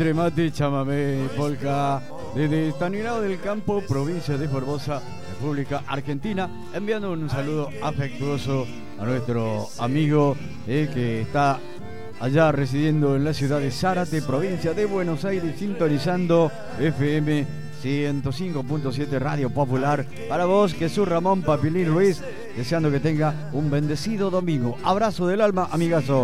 Mate, chamamé, polka, desde Estanislao del Campo, provincia de Formosa, República Argentina, enviando un saludo afectuoso a nuestro amigo que está allá residiendo en la ciudad de Zárate, provincia de Buenos Aires, sintonizando FM 105.7 Radio Popular. Para vos, Jesús Ramón Papilín Ruiz, deseando que tenga un bendecido domingo. Abrazo del alma, amigazo.